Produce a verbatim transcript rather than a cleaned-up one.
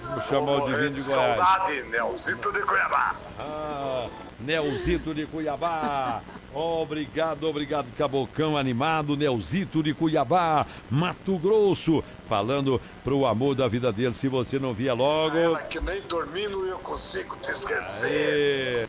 Vamos chamar o Divino de Goiás. Saudade, Nelzito de Cuiabá. Ah, Nelzito de Cuiabá. Obrigado, obrigado, Cabocão animado, Nelzito de Cuiabá, Mato Grosso, falando pro amor da vida dele, se você não via logo. Ela que nem dormindo eu consigo te esquecer. Aê.